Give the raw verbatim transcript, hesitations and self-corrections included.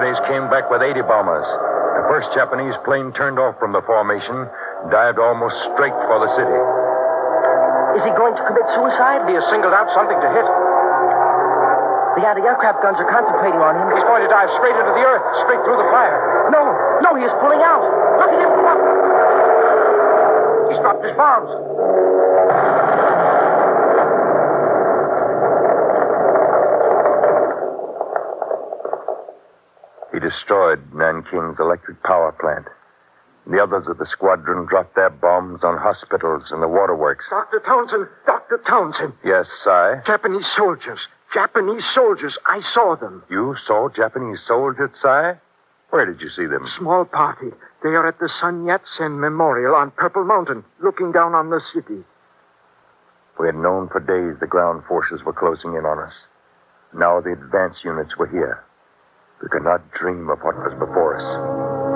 Japanese came back with eighty bombers. The first Japanese plane turned off from the formation, dived almost straight for the city. Is he going to commit suicide? He has singled out something to hit. The anti-aircraft guns are concentrating on him. He's going to dive straight into the earth, straight through the fire. No, no, he is pulling out. Look at him. Look. He's dropped his bombs. He destroyed Nanking's electric power plant. The others of the squadron dropped their bombs on hospitals and the waterworks. Doctor Townsend, Doctor Townsend. Yes, Si? Japanese soldiers. Japanese soldiers. I saw them. You saw Japanese soldiers, Si? Where did you see them? Small party. They are at the Sun Yat-sen Memorial on Purple Mountain, looking down on the city. We had known for days the ground forces were closing in on us. Now the advance units were here. We could not dream of what was before us.